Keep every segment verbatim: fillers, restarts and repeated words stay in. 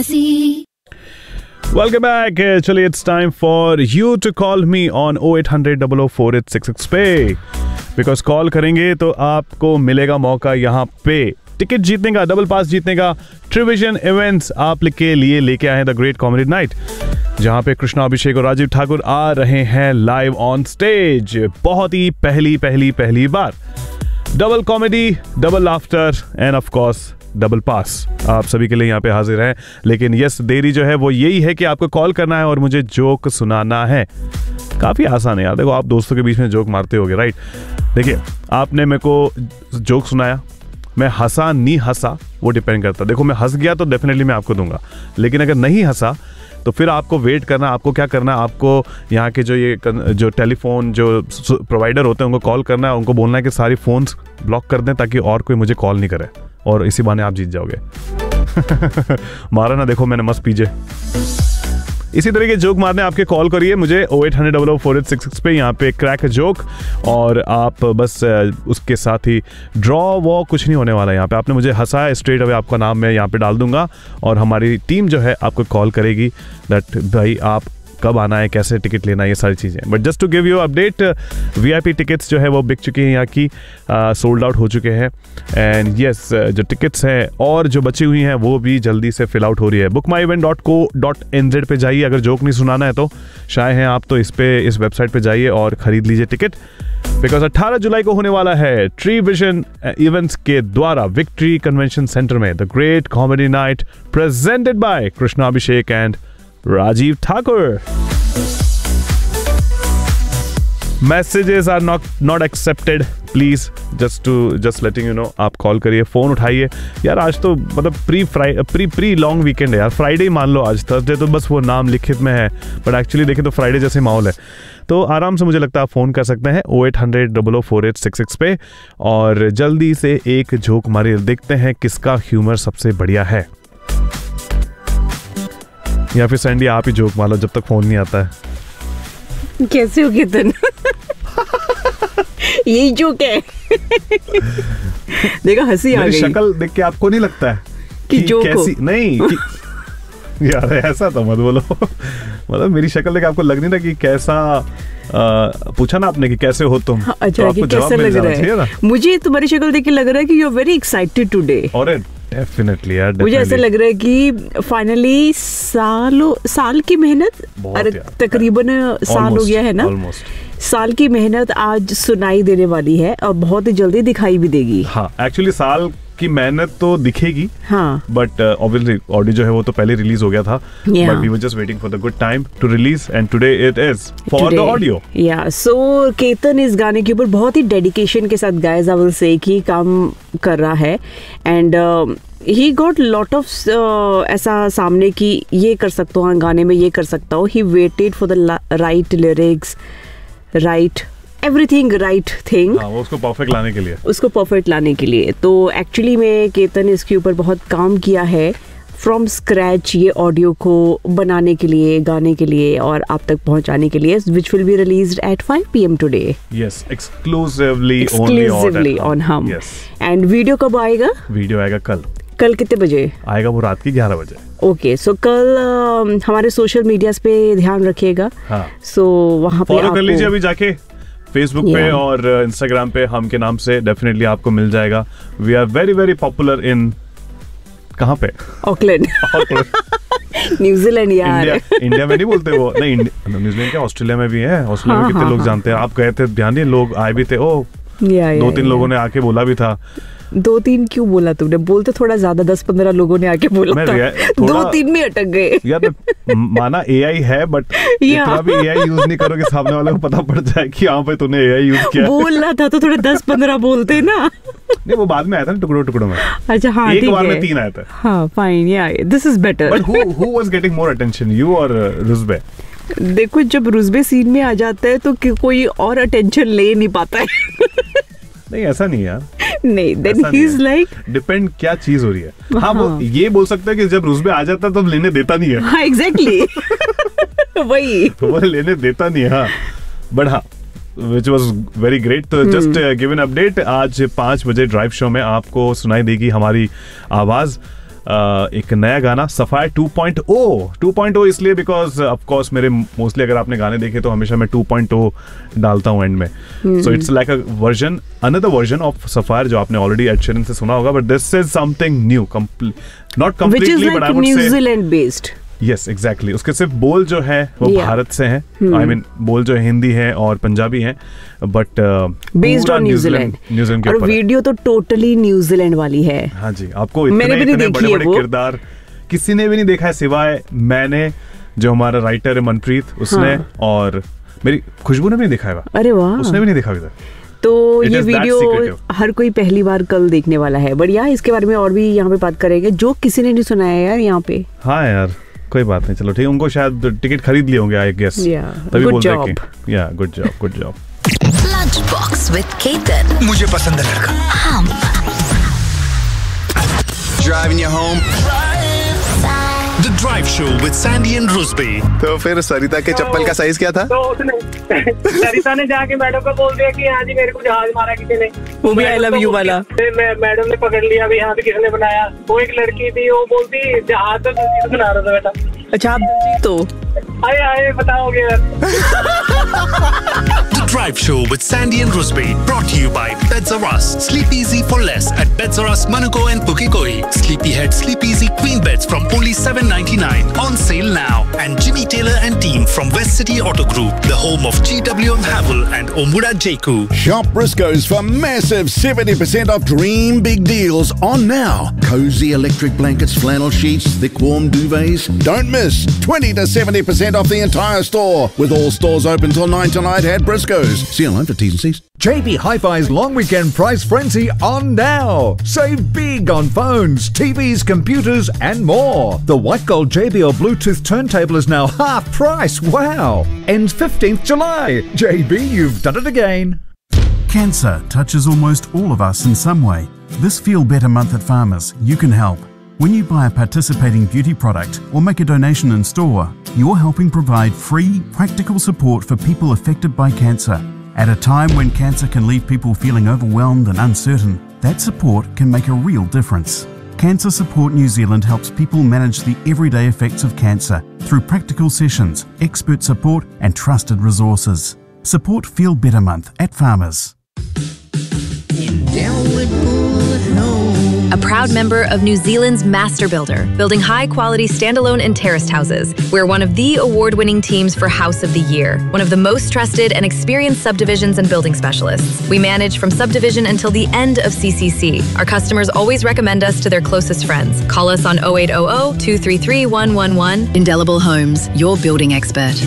Welcome back. चलिए, it's time for you to call me on oh eight hundred, oh oh four eight six six पे, because call करेंगे तो आपको मिलेगा मौका यहाँ पे टिकट जीतने का, डबल पास जीतने का। ट्रिविजन इवेंट्स आप के लिए लेके आए हैं द ग्रेट कॉमेडी नाइट, जहाँ पे कृष्णा अभिषेक और राजीव ठाकुर आ रहे हैं लाइव ऑन स्टेज। बहुत ही पहली पहली पहली बार double comedy, double laughter end of course double पास आप सभी के लिए यहाँ पे हाजिर है। लेकिन यस, देरी जो है वो यही है कि आपको कॉल करना है और मुझे जोक सुनाना है। काफ़ी आसान है यार। देखो, आप दोस्तों के बीच में जोक मारते होगे, राइट? देखिए, आपने मेरे को जोक सुनाया, मैं हंसा नहीं हंसा वो डिपेंड करता। देखो, मैं हंस गया तो डेफिनेटली मैं आपको दूंगा, लेकिन अगर नहीं हंसा तो फिर आपको वेट करना। आपको क्या करना है, आपको यहाँ के जो ये जो टेलीफोन जो प्रोवाइडर होते हैं उनको कॉल करना है, उनको बोलना है कि सारी फ़ोन्स ब्लॉक कर दें ताकि और कोई मुझे कॉल नहीं करे, और इसी बहाने आप जीत जाओगे। मारा ना, देखो मैंने मस्त पीछे। इसी तरह के जोक मारने आपके कॉल करिए मुझे oh eight hundred, oh oh four eight six six पे, यहाँ पे क्रैक जोक, और आप बस उसके साथ ही ड्रॉ वो कुछ नहीं होने वाला। यहाँ पे आपने मुझे हंसाया, स्ट्रेट अवे आपका नाम मैं यहाँ पे डाल दूंगा और हमारी टीम जो है आपको कॉल करेगी दैट भाई आप कब आना है, कैसे टिकट लेना है, ये सारी चीज़ें। But just to give you update, VIP tickets जो है वो बिक चुकी हैं यहाँ की, सोल्ड आउट हो चुके हैं। एंड यस, जो टिकट्स हैं और जो बची हुई हैं वो भी जल्दी से फिल आउट हो रही है। बुक माई event dot co dot N Z पे जाइए। अगर जोक नहीं सुनाना है तो शायद हैं आप, तो इस पे इस वेबसाइट पे जाइए और ख़रीद लीजिए टिकट, बिकॉज अट्ठारह जुलाई को होने वाला है ट्रीविजन इवेंट्स के द्वारा विक्ट्री कन्वेंशन सेंटर में the great comedy night presented by Krishna Abhishek and Rajiv Thakur. Messages are not not accepted. Please, just to just letting you know, आप कॉल करिए, फ़ोन उठाइए यार। आज तो मतलब pre fry pre pre long weekend है यार। फ्राइडे ही मान लो, आज थर्सडे तो बस वो नाम लिखित में है, बट एक्चुअली देखें तो फ्राइडे जैसे माहौल है। तो आराम से मुझे लगता है आप फ़ोन कर सकते हैं oh eight hundred, oh oh four eight six six पे, और जल्दी से एक जोक मारिए। देखते हैं किसका ह्यूमर सबसे बढ़िया है, या फिर सैंडी आप ही जोक मार लो जब तक फोन नहीं आता है। कैसे हो कितन? यही जोक है। देखा, हंसी आ गई। शक्ल देख के आपको नहीं लगता है कि, कि जोक कैसी हो? नहीं कि, यार ऐसा तो मत बोलो। मतलब मेरी शक्ल देख के आपको लग नहीं रहा कि कैसा, आ, पूछा ना आपने कि कैसे हो तुम। हाँ, अच्छा, तो आपको कैसा लग रहा है? मुझे तुम्हारी शक्ल देख के लग रहा है कि you are very excited today. और डेफिनेटली यार, मुझे ऐसा लग रहा है कि फाइनली सालों साल की मेहनत, अरे तकरीबन साल हो गया है ना, साल की मेहनत आज सुनाई देने वाली है और बहुत ही जल्दी दिखाई भी देगी। हाँ, एक्चुअली साल की मेहनत तो दिखेगी, हाँ, बट ऑब्वियसली ऑडियो जो है वो तो पहले रिलीज हो गया था, but we were just waiting for the good time to release, and today it is for the audio. या सो केतन इस गाने के ऊपर बहुत ही डेडिकेशन के साथ, गाइस आई विल से, कि काम कर रहा है, and he got lot of ऐसा सामने कि ये कर सकता हूँ गाने में, ये कर सकता हूँ। He waited for the right lyrics, right everything, right thing, उसको परफेक्ट लाने के लिए उसको परफेक्ट लाने के लिए तो एक्चुअली में केतन इसके ऊपर बहुत काम किया है फ्रॉम स्क्रैच, ये ऑडियो को बनाने के लिए, गाने के लिए और आप तक पहुंचाने के लिए, which will be released at five p m today. Yes, exclusively exclusively on हम। एंड वीडियो कब आएगा? वीडियो आएगा कल। कल कितने बजे आएगा? वो रात की ग्यारह बजे। ओके, सो कल uh, हमारे सोशल मीडियाज पे ध्यान रखिएगा। हाँ, सो वहाँ पे फॉलो कर लीजिए अभी जाके फेसबुक yeah. पे और इंस्टाग्राम पे हम के नाम से, डेफिनेटली आपको मिल जाएगा। We are very very popular in, कहाँ पे? ऑकलैंड, न्यूजीलैंड यार। इंडिया, इंडिया में नहीं बोलते वो, नहीं न्यूजीलैंड क्या, ऑस्ट्रेलिया में भी है। ऑस्ट्रेलिया हाँ, में कितने हाँ, लोग हाँ. जानते हैं। आप गए थे, ध्यान नहीं, लोग आए भी थे, ओ या, दो या, तीन या. लोगों ने आके बोला भी था। दो तीन क्यों बोला तुमने? बोलते थोड़ा ज्यादा, दस पंद्रह लोगों ने आके बोला था, दो तीन में अटक गए यार। माना एआई है, बट इतना भी एआई यूज नहीं करो कि सामने वाले को पता पड़ जाए कि हाँ भाई तूने एआई यूज किया। बोलना था तो थोड़ा दस पंद्रह बोलते ना। नहीं, वो बाद में आया था ना, टुकड़ों टुकड़ों में। अच्छा हाँ, एक बार में तीन आया था। हाँ फाइन, या this is better. But who who was getting more attention, you और रुज़बे? देखो, जब रुज़बे सीन में आ जाता है तो कोई और अटेंशन ले नहीं पाता है। नहीं, ऐसा नहीं यार। नहीं, then he's like, डिपेंड क्या चीज हो रही है। हाँ, हाँ, वो ये बोल सकते हैं कि जब रुज़बे आ जाता है तो लेने देता नहीं है। हाँ एग्जैक्टली, वही वो लेने देता नहीं है। हाँ, बट हाँ, which was very great। तो जस्ट गिव एन अपडेट, आज पाँच बजे ड्राइव शो में आपको सुनाई देगी हमारी आवाज। एक नया गाना sapphire two point O two point ओ इसलिए बिकॉज ऑफ कोर्स मेरे मोस्टली अगर आपने गाने देखे तो हमेशा मैं टू पॉइंट ओ डालता हूँ एंड में. So it's like a version another version of sapphire जो आपने ऑलरेडी एड शेरन से सुना होगा, but this is something new, not completely but I would say New Zealand based. Yes exactly. उसके सिर्फ बोल जो है वो yeah. भारत से हैं, आई मीन बोल जो हिंदी है और पंजाबी है, but based on New Zealand. New Zealand के और ऊपर वीडियो तो टोटली न्यूजीलैंड वाली है. हाँ जी, आपको इतने इतने बड़े बड़े किरदार किसी ने भी नहीं देखा है सिवाय मैंने, जो हमारा राइटर है मनप्रीत उसने, हाँ. और मेरी खुशबू ने भी नहीं देखा है. अरे वाह, उसने भी नहीं देखा अभी तक. तो ये वीडियो हर कोई पहली बार कल देखने वाला है. बट यार इसके बारे में और भी यहाँ पे बात करेंगे जो किसी ने नहीं सुना है यार यहाँ पे. हाँ यार कोई बात नहीं, चलो ठीक है. उनको शायद टिकट खरीद लिए होंगे आई गेस, तभी बोल रहे हैं. या good job good job. Lunch box with Ketan. मुझे पसंद है लड़का. हम driving your home. The Drive Show with Sandy and Rusby. तो फिर सरिता के चप्पल का साइज क्या था? तो उसने सरिता ने जाके मैडम को बोल दिया कि हाँ जी मेरे को जहाज मारा किसी ने. वो भी आई लव यू वाला. मैडम ने पकड़ लिया भी यहाँ पे किसने बनाया. वो एक लड़की थी, वो बोलती जहाज तो दिलजीत बना रहा था बेटा. अच्छा आप दिलजीत तो आए आए बताओगे यार. The Drive Show with Sandy and Rusby, brought to you by Beds R Us. Sleep easy for less at Beds R Us, Manuko and Pukikoi. Sleepyhead Sleep Easy Queen Beds from only seven ninety-nine. On sale now. And Jimmy Taylor and team from West City Auto Group, the home of G W M Havel and Omura Jeku. Shop Briscoe's for massive seventy percent off dream big deals on now. Cozy electric blankets, flannel sheets, thick warm duvets. Don't miss twenty to seventy percent off the entire store, with all stores open till nine tonight at Briscoe's. See you online for T's and C's. J B Hi-Fi's long weekend price frenzy on now. Save big on phones, T Vs, computers and more. The white gold J B L Bluetooth turntable is now half price. Wow! Ends fifteenth July. J B, you've done it again. Cancer touches almost all of us in some way. This Feel Better month at Farmers, you can help. When you buy a participating beauty product or make a donation in store, you're helping provide free, practical support for people affected by cancer. At a time when cancer can leave people feeling overwhelmed and uncertain, that support can make a real difference. Cancer Support New Zealand helps people manage the everyday effects of cancer through practical sessions, expert support and trusted resources. Support Feel Better Month at Farmers. a proud member of New Zealand's Master Builder, building high-quality standalone and terraced houses. We're one of the award-winning teams for House of the Year, one of the most trusted and experienced subdivisions and building specialists. We manage from subdivision until the end of C C C. Our customers always recommend us to their closest friends. Call us on oh eight hundred, two three three, one one one. Indelible Homes, your building expert.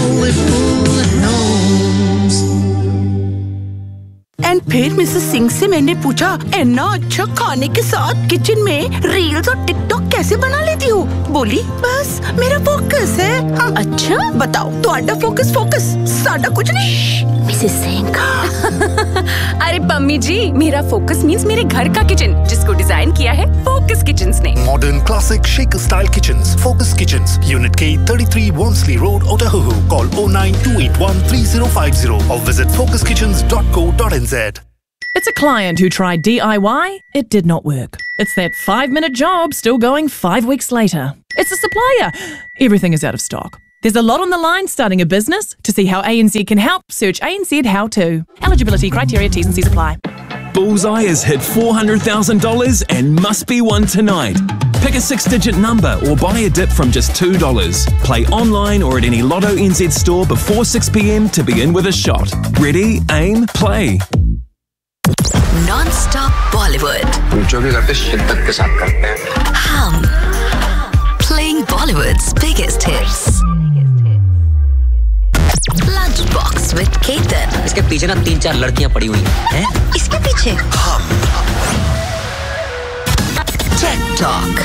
And फिर Mrs Singh से मैंने पूछा, इतना अच्छा खाने के साथ kitchen में रील्स और टिकटॉक कैसे बना लेती हो? बोली बस मेरा फोकस है। हाँ। अच्छा बताओ, तो आडा फोकस फोकस साडा कुछ नहीं। मिसेस सिंह अरे पम्मी जी, मेरा फोकस मीन्स मेरे घर का किचन, जिसको डिजाइन किया है फोकस किचन्स ने। Modern classic shaker style kitchens, Focus Kitchens, Unit K, thirty-three Wansley Road, Otahuhu. Call oh nine two eight one three oh five oh or visit focus kitchens dot co dot n z. It's a client who tried D I Y. It did not work. It's that five-minute job still going five weeks later. It's a supplier. Everything is out of stock. There's a lot on the line starting a business. To see how A N Z can help, search A N Z How To. Eligibility criteria, T's and C's apply. Bullseye has hit four hundred thousand dollars and must be won tonight. Pick a six-digit number or buy a dip from just two dollars. Play online or at any Lotto N Z store before six p m to begin with a shot. Ready, aim, play. Non-stop Bollywood. जो भी करते शिद्दत के साथ करते हैं। हम playing Bollywood's biggest hits. Lunchbox with Ketan. इसके पीछे ना तीन चार लड़कियां पड़ी हुई हैं। इसके पीछे हम Tech Talk.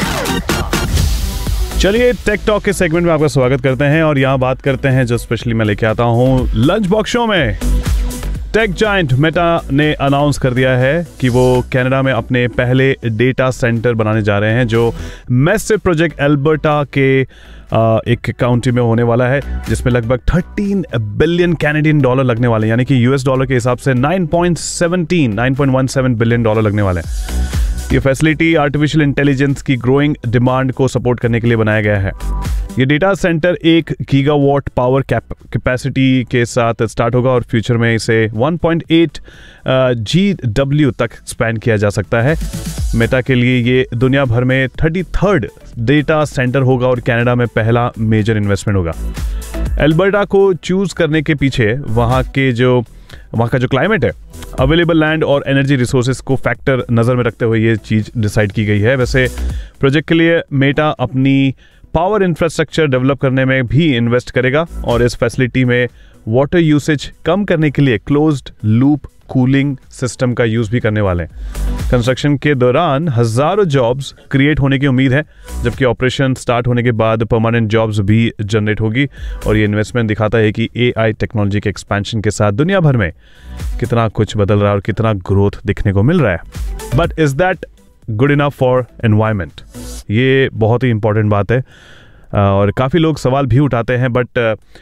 चलिए टेक टॉक के सेगमेंट में आपका स्वागत करते हैं और यहाँ बात करते हैं जो स्पेशली मैं लेके आता हूँ लंच बॉक्स शो में। टेक जायंट मेटा ने अनाउंस कर दिया है कि वो कनाडा में अपने पहले डेटा सेंटर बनाने जा रहे हैं, जो मैसिव प्रोजेक्ट एल्बर्टा के एक काउंटी में होने वाला है, जिसमें लगभग तेरह बिलियन कैनेडियन डॉलर लगने वाले हैं, यानी कि यूएस डॉलर के हिसाब से नौ पॉइंट एक सात नौ पॉइंट एक सात बिलियन डॉलर लगने वाले हैं। ये फैसिलिटी आर्टिफिशियल इंटेलिजेंस की ग्रोइंग डिमांड को सपोर्ट करने के लिए बनाया गया है। ये डेटा सेंटर एक गीगावाट पावर कैपेसिटी के साथ स्टार्ट होगा और फ्यूचर में इसे वन पॉइंट एट जीडब्ल्यू तक एक्सपैंड किया जा सकता है। मेटा के लिए ये दुनिया भर में थर्टी थर्ड डेटा सेंटर होगा और कनाडा में पहला मेजर इन्वेस्टमेंट होगा। एल्बर्टा को चूज करने के पीछे वहाँ के जो वहाँ का जो क्लाइमेट है, अवेलेबल लैंड और एनर्जी रिसोर्सेज को फैक्टर नज़र में रखते हुए ये चीज़ डिसाइड की गई है। वैसे प्रोजेक्ट के लिए मेटा अपनी पावर इंफ्रास्ट्रक्चर डेवलप करने में भी इन्वेस्ट करेगा और इस फैसिलिटी में वाटर यूसेज कम करने के लिए क्लोज्ड लूप कूलिंग सिस्टम का यूज़ भी करने वाले हैं। कंस्ट्रक्शन के दौरान हज़ारों जॉब्स क्रिएट होने की उम्मीद है, जबकि ऑपरेशन स्टार्ट होने के बाद परमानेंट जॉब्स भी जनरेट होगी। और ये इन्वेस्टमेंट दिखाता है कि एआई टेक्नोलॉजी के एक्सपेंशन के साथ दुनिया भर में कितना कुछ बदल रहा है और कितना ग्रोथ दिखने को मिल रहा है। But is that good enough for environment? ये बहुत ही इंपॉर्टेंट बात है और काफ़ी लोग सवाल भी उठाते हैं। बट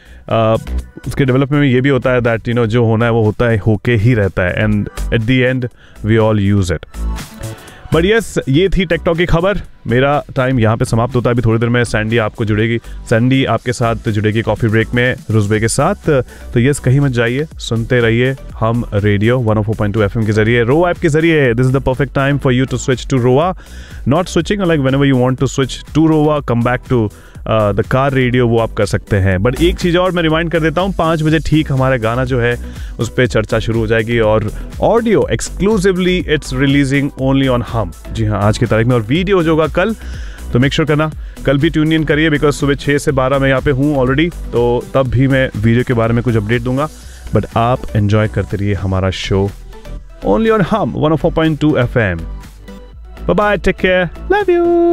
उसके डेवलपमेंट में ये भी होता है दैट यू नो जो होना है वो होता है, होके ही रहता है, and at the end we all use it. But yes, ये थी टेकटॉक की खबर। मेरा टाइम यहाँ पे समाप्त होता है। अभी थोड़ी देर में सैंडी आपको जुड़ेगी, सैंडी आपके साथ जुड़ेगी कॉफ़ी ब्रेक में रुस्बे के साथ। तो यस, कहीं मत जाइए, सुनते रहिए हम radio one O four point two FM के जरिए, रोआ ऐप के जरिए। This is the perfect time for you to switch to रोआ, not switching like whenever you want to switch to रोआ, come back to the car radio, वो आप कर सकते हैं। बट एक चीज़ और मैं रिमाइंड कर देता हूँ, पाँच बजे ठीक हमारा गाना जो है उस पर चर्चा शुरू हो जाएगी और audio exclusively it's releasing only on हम। जी हाँ, आज की तारीख में। और वीडियो जो होगा कल, तो मेक श्योर करना कल भी ट्यून इन करिए, बिकॉज सुबह छः से बारह मैं यहाँ पे हूँ ऑलरेडी, तो तब भी मैं वीडियो के बारे में कुछ अपडेट दूंगा। बट आप एंजॉय करते रहिए हमारा शो ओनली ऑन हम one O four point two F M. Bye bye, take care, love you.